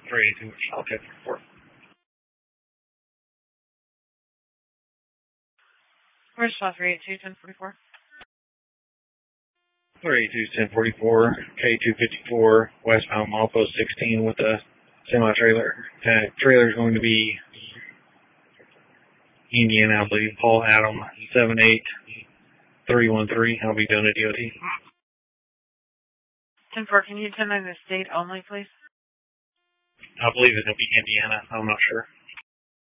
382, okay, 4. Where's spot 382, 1044? 382, 1044, K254, westbound milepost 16 with a semi-trailer. Trailer is going to be Indiana, I believe, Paul Adam, 78313. I'll be doing a DOT. 10-4, can you tell me the state only, please? I believe it's going to be Indiana. I'm not sure.